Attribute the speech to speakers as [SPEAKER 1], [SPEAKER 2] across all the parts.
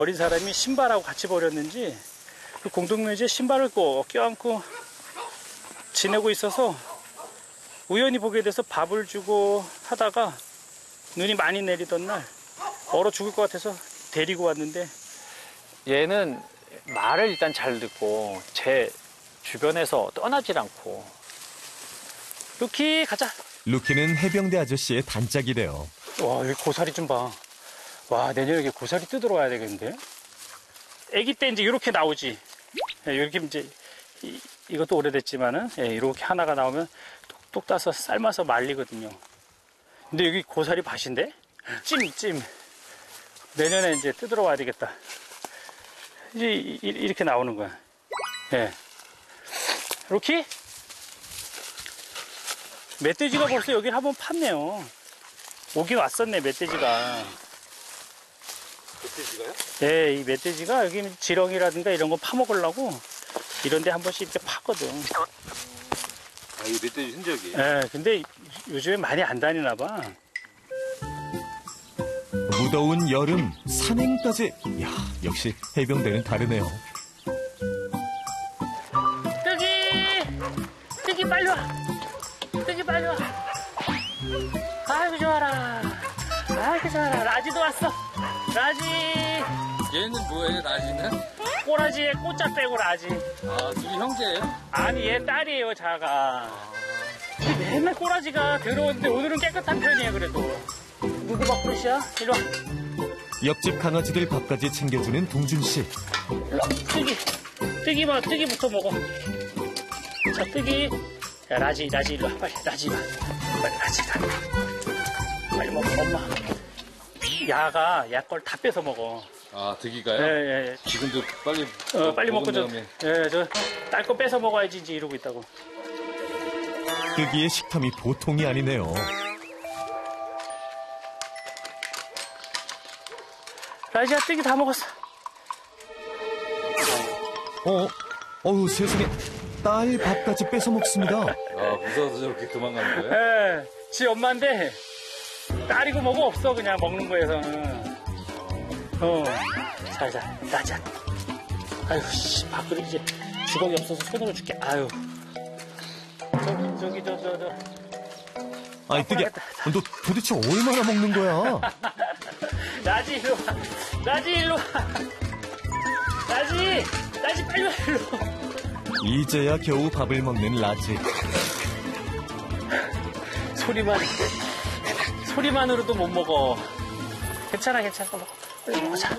[SPEAKER 1] 어린 사람이 신발하고 같이 버렸는지 그 공동묘지에 신발을 꼭 껴안고 지내고 있어서 우연히 보게 돼서 밥을 주고 하다가 눈이 많이 내리던 날 얼어 죽을 것 같아서 데리고 왔는데
[SPEAKER 2] 얘는 말을 일단 잘 듣고 제 주변에서 떠나질 않고.
[SPEAKER 1] 루키 가자.
[SPEAKER 3] 루키는 해병대 아저씨의 단짝이래요.
[SPEAKER 1] 와, 여기 고사리 좀 봐. 와, 내년에 여기 고사리 뜯으러 와야 되겠는데? 아기 때 이제 이렇게 나오지. 이렇게 이제 이것도 오래됐지만은 이렇게 하나가 나오면 똑똑 따서 삶아서 말리거든요. 근데 여기 고사리 밭인데? 찜. 내년에 이제 뜯으러 와야 되겠다. 이제 이렇게 나오는 거야. 예. 루키? 멧돼지가 벌써 여기를 한번 팠네요. 오긴 왔었네, 멧돼지가.
[SPEAKER 4] 멧돼지가요?
[SPEAKER 1] 네, 이 멧돼지가 여기 지렁이라든가 이런 거 파먹으려고 이런 데 한 번씩 이렇게 파거든.
[SPEAKER 4] 아, 이거 멧돼지 흔적이에요?
[SPEAKER 1] 네, 근데 요즘에 많이 안 다니나 봐.
[SPEAKER 3] 무더운 여름 산행까지. 이야, 역시 해병대는 다르네요.
[SPEAKER 1] 뜨기 빨리 와. 뜨기 빨리 와. 아이고 좋아라. 아이고 좋아라. 라지도 왔어. 라지.
[SPEAKER 4] 얘는 뭐예요, 라지는?
[SPEAKER 1] 꼬라지에 꽃자 빼고 라지.
[SPEAKER 4] 아, 둘이 형제예요?
[SPEAKER 1] 아니 얘 딸이에요, 자가. 맨날 꼬라지가 더러운데 오늘은 깨끗한 편이에요, 그래도. 누구 밥그릇이야? 이리 와.
[SPEAKER 3] 옆집 강아지들 밥까지 챙겨주는 동준 씨.
[SPEAKER 1] 뜨기부터 먹어. 자, 뜨기. 야, 라지, 일로 와. 빨리, 라지 와. 빨리, 라지 가. 빨리 먹어, 엄마. 야 걸 다 뺏어 먹어.
[SPEAKER 4] 아, 득이가요?
[SPEAKER 1] 예.
[SPEAKER 4] 지금도 빨리
[SPEAKER 1] 빨리 먹고
[SPEAKER 4] 다음에.
[SPEAKER 1] 딸 거 뺏어 먹어야지, 이제 이러고 있다고.
[SPEAKER 3] 뜨기의 식탐이 보통이 아니네요.
[SPEAKER 1] 라지야, 뜨기 다 먹었어.
[SPEAKER 3] 어우, 세상에. 딸 밥까지 뺏어 먹습니다.
[SPEAKER 4] 아, 무서워서 저렇게 도망가는 거예요?
[SPEAKER 1] 예, 지 엄마인데 딸이고 뭐고 없어, 그냥 먹는 거에서는. 자, 라지야. 아유, 씨, 밥그릇 이제 주걱이 없어서 손으로 줄게. 아유. 저기, 저.
[SPEAKER 3] 아이, 뜨기야, 너 도대체 얼마나 먹는 거야?
[SPEAKER 1] 라지, 일로 와. 라지, 빨리 와, 일로 와.
[SPEAKER 3] 이제야 겨우 밥을 먹는 라지.
[SPEAKER 1] 소리만으로도 못 먹어. 괜찮아. 먹어. 빨리 먹자.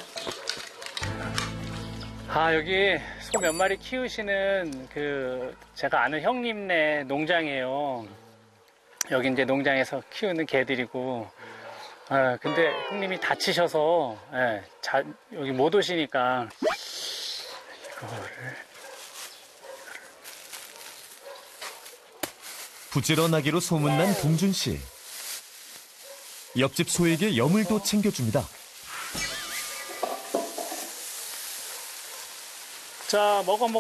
[SPEAKER 1] 아, 여기 소 몇 마리 키우시는 제가 아는 형님네 농장이에요. 여기 이제 농장에서 키우는 개들이고. 근데 형님이 다치셔서, 여기 못 오시니까, 이거를.
[SPEAKER 3] 부지런하기로 소문난 동준 씨. 옆집 소에게 여물도 챙겨줍니다.
[SPEAKER 1] 자, 먹어.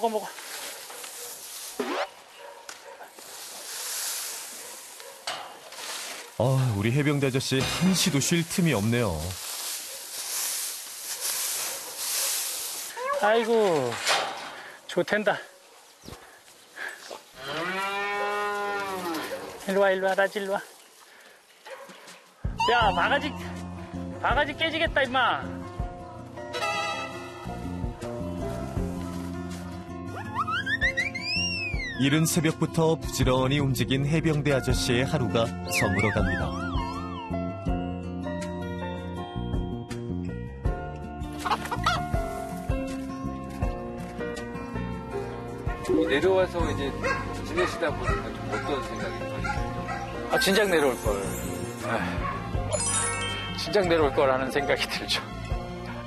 [SPEAKER 3] 우리 해병대 아저씨 한시도 쉴 틈이 없네요.
[SPEAKER 1] 아이고, 좋댄다. 일로 와, 라지, 일로 와. 야, 바가지 깨지겠다, 임마.
[SPEAKER 3] 이른 새벽부터 부지런히 움직인 해병대 아저씨의 하루가 저물어 갑니다.
[SPEAKER 4] 내려와서 이제 지내시다 보니까 좀 어떤 생각이 들어요?
[SPEAKER 2] 진작 내려올 걸. 진작 내려올 거라는 생각이 들죠.